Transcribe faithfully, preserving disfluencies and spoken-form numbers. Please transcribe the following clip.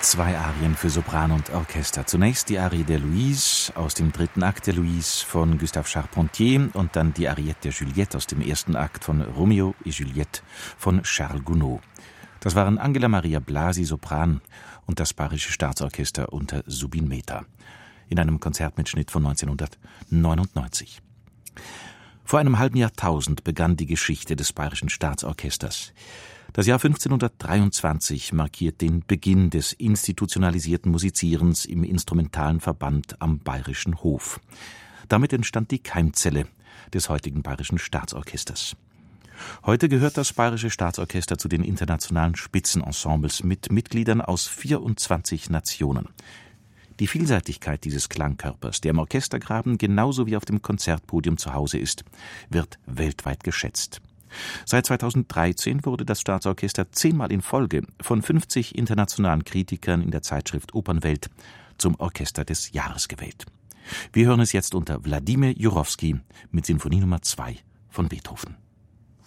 Zwei Arien für Sopran und Orchester. Zunächst die Arie der Louise aus dem dritten Akt der Louise von Gustave Charpentier und dann die Ariette der Juliette aus dem ersten Akt von Romeo et Juliette von Charles Gounod. Das waren Angela Maria Blasi, Sopran, und das Bayerische Staatsorchester unter Subin Mehta in einem Konzertmitschnitt von neunzehnhundertneunundneunzig. Vor einem halben Jahrtausend begann die Geschichte des Bayerischen Staatsorchesters. Das Jahr fünfzehnhundertdreiundzwanzig markiert den Beginn des institutionalisierten Musizierens im instrumentalen Verband am Bayerischen Hof. Damit entstand die Keimzelle des heutigen Bayerischen Staatsorchesters. Heute gehört das Bayerische Staatsorchester zu den internationalen Spitzenensembles mit Mitgliedern aus vierundzwanzig Nationen. Die Vielseitigkeit dieses Klangkörpers, der im Orchestergraben genauso wie auf dem Konzertpodium zu Hause ist, wird weltweit geschätzt. Seit zweitausenddreizehn wurde das Staatsorchester zehnmal in Folge von fünfzig internationalen Kritikern in der Zeitschrift Opernwelt zum Orchester des Jahres gewählt. Wir hören es jetzt unter Wladimir Jurowski mit Sinfonie Nummer zwei von Beethoven.